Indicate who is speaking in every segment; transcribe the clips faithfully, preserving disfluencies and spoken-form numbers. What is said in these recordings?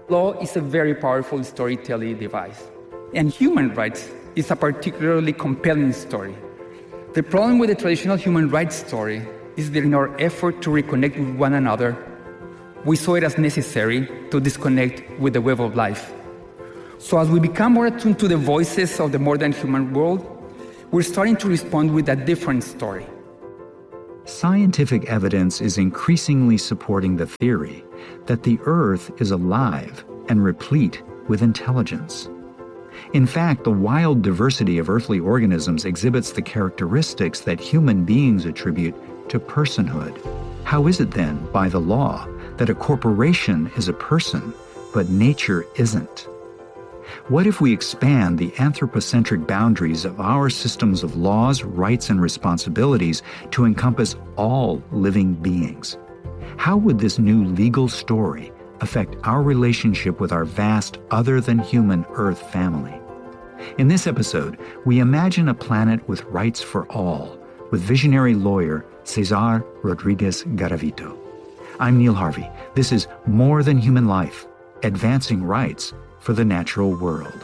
Speaker 1: Law is a very powerful storytelling device, and human rights is a particularly compelling story. The problem with the traditional human rights story is that in our effort to reconnect with one another, we saw it as necessary to disconnect with the web of life. So as we become more attuned to the voices of the modern human world, we're starting to respond with a different story.
Speaker 2: Scientific evidence is increasingly supporting the theory that the Earth is alive and replete with intelligence. In fact, the wild diversity of earthly organisms exhibits the characteristics that human beings attribute to personhood. How is it then, by the law, that a corporation is a person, but nature isn't? What if we expand the anthropocentric boundaries of our systems of laws, rights, and responsibilities to encompass all living beings? How would this new legal story affect our relationship with our vast other-than-human Earth family? In this episode, we imagine a planet with rights for all, with visionary lawyer Cesar Rodriguez Garavito. I'm Neil Harvey. This is More Than Human Life, Advancing Rights for the Natural World.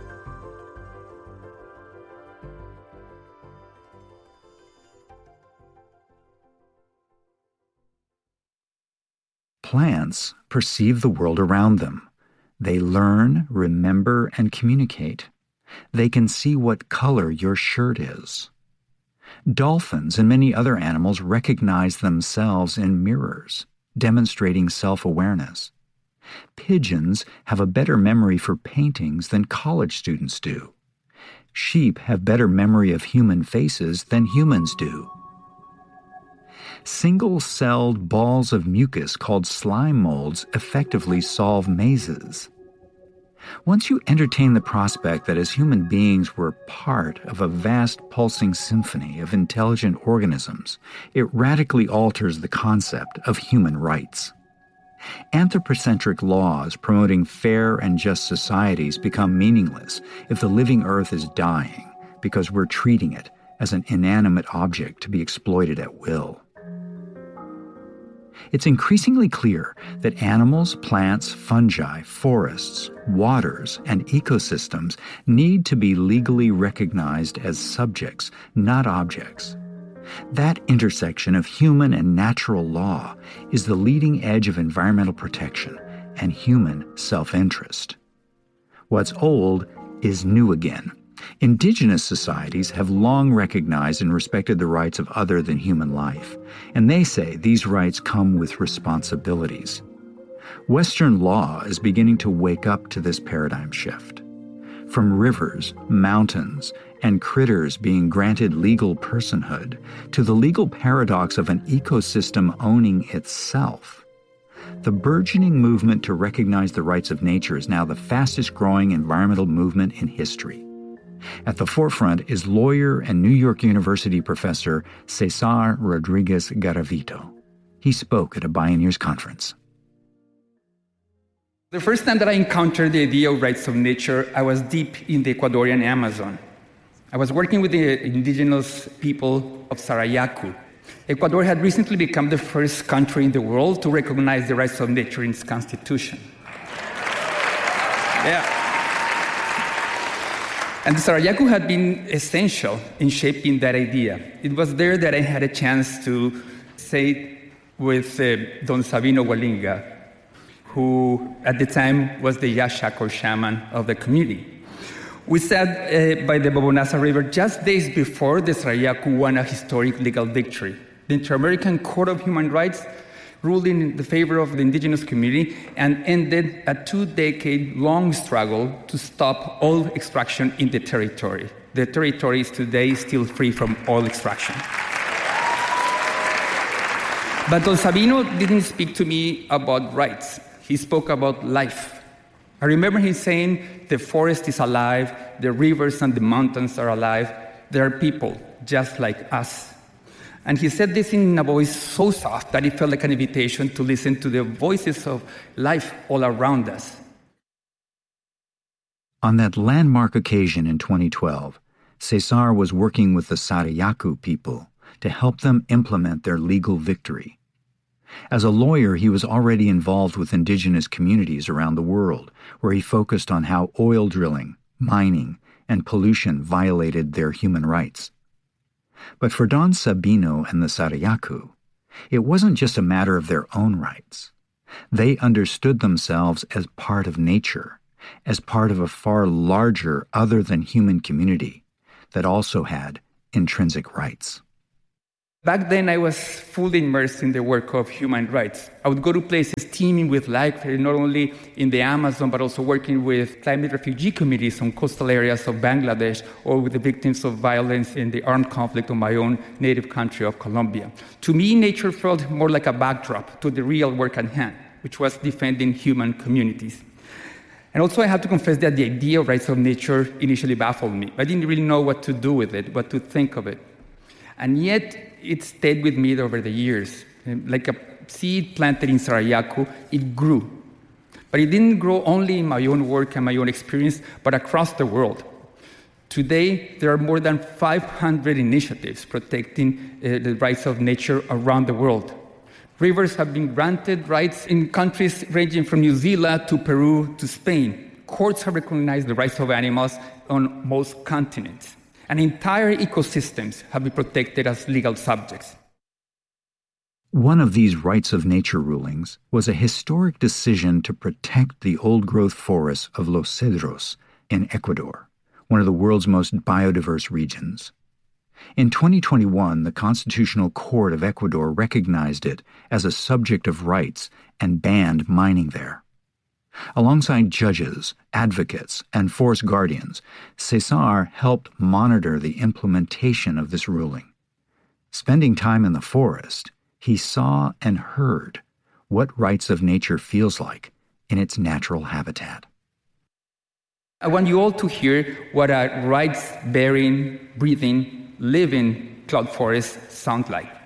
Speaker 2: Plants perceive the world around them. They learn, remember, and communicate. They can see what color your shirt is. Dolphins and many other animals recognize themselves in mirrors, demonstrating self-awareness. Pigeons have a better memory for paintings than college students do. Sheep have better memory of human faces than humans do. Single-celled balls of mucus called slime molds effectively solve mazes. Once you entertain the prospect that as human beings we're part of a vast pulsing symphony of intelligent organisms, it radically alters the concept of human rights. Anthropocentric laws promoting fair and just societies become meaningless if the living Earth is dying because we're treating it as an inanimate object to be exploited at will. It's increasingly clear that animals, plants, fungi, forests, waters, and ecosystems need to be legally recognized as subjects, not objects. That intersection of human and natural law is the leading edge of environmental protection and human self-interest. What's old is new again. Indigenous societies have long recognized and respected the rights of other than human life, and they say these rights come with responsibilities. Western law is beginning to wake up to this paradigm shift. From rivers, mountains, and critters being granted legal personhood to the legal paradox of an ecosystem owning itself, the burgeoning movement to recognize the rights of nature is now the fastest-growing environmental movement in history. At the forefront is lawyer and New York University professor Cesar Rodriguez Garavito. He spoke at a Bioneers conference.
Speaker 1: The first time that I encountered the idea of rights of nature, I was deep in the Ecuadorian Amazon. I was working with the indigenous people of Sarayaku. Ecuador had recently become the first country in the world to recognize the rights of nature in its constitution. Yeah. And the Sarayaku had been essential in shaping that idea. It was there that I had a chance to say with uh, Don Sabino Walinga, who at the time was the Yashak or shaman of the community. We sat uh, by the Bobonasa River just days before the Sarayaku won a historic legal victory. The Inter-American Court of Human Rights ruled in the favor of the indigenous community and ended a two-decade-long struggle to stop oil extraction in the territory. The territory is today still free from oil extraction. But Don Sabino didn't speak to me about rights. He spoke about life. I remember him saying, the forest is alive, the rivers and the mountains are alive, there are people just like us. And he said this in a voice so soft that it felt like an invitation to listen to the voices of life all around us.
Speaker 2: On that landmark occasion in twenty twelve, Cesar was working with the Sarayaku people to help them implement their legal victory. As a lawyer, he was already involved with indigenous communities around the world, where he focused on how oil drilling, mining, and pollution violated their human rights. But for Don Sabino and the Sarayaku, it wasn't just a matter of their own rights. They understood themselves as part of nature, as part of a far larger other-than-human community that also had intrinsic rights.
Speaker 1: Back then, I was fully immersed in the work of human rights. I would go to places teeming with life, not only in the Amazon, but also working with climate refugee communities on coastal areas of Bangladesh or with the victims of violence in the armed conflict of my own native country of Colombia. To me, nature felt more like a backdrop to the real work at hand, which was defending human communities. And also, I have to confess that the idea of rights of nature initially baffled me. I didn't really know what to do with it, what to think of it. And yet, it stayed with me over the years. Like a seed planted in Sarayaku, it grew. But it didn't grow only in my own work and my own experience, but across the world. Today, there are more than five hundred initiatives protecting uh, the rights of nature around the world. Rivers have been granted rights in countries ranging from New Zealand to Peru to Spain. Courts have recognized the rights of animals on most continents. And entire ecosystems have been protected as legal subjects.
Speaker 2: One of these rights of nature rulings was a historic decision to protect the old-growth forests of Los Cedros in Ecuador, one of the world's most biodiverse regions. In twenty twenty-one, the Constitutional Court of Ecuador recognized it as a subject of rights and banned mining there. Alongside judges, advocates, and forest guardians, Cesar helped monitor the implementation of this ruling. Spending time in the forest, he saw and heard what rights of nature feels like in its natural habitat.
Speaker 1: I want you all to hear what a rights-bearing, breathing, living cloud forest sounds like.